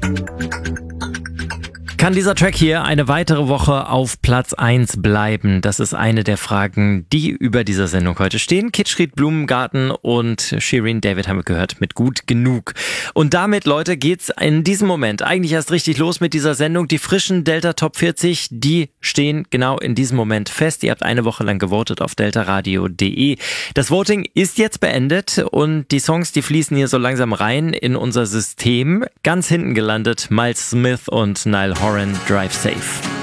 Kann dieser Track hier eine weitere Woche auf Platz 1 bleiben? Das ist eine der Fragen, die über dieser Sendung heute stehen. Kitschried, Blumengarten und Shirin David haben wir gehört mit Gut genug. Und damit, Leute, geht's in diesem Moment eigentlich erst richtig los mit dieser Sendung. Die frischen Delta Top 40, die stehen genau in diesem Moment fest. Ihr habt eine Woche lang gewotet auf deltaradio.de. Das Voting ist jetzt beendet und die Songs, die fließen hier so langsam rein in unser System. Ganz hinten gelandet, Miles Smith und Niall Horan, Drive Safe.